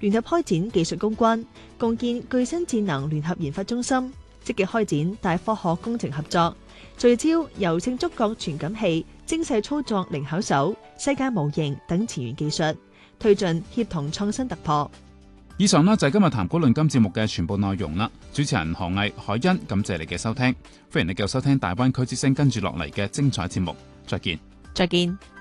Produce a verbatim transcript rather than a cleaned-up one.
聯合開展技術攻關，共建具新智能聯合研發中心，積極開展大科學工程合作，聚焦柔性觸覺傳感器、精細操作靈巧手、世界模型等前沿技術，推進協同創新突破。 以上呢就係今日談股論金節目嘅全部內容啦。主持人何毅、海欣，感謝你嘅收聽，歡迎你繼續收聽大灣區之聲跟住落嚟嘅精彩節目。再見， 再見。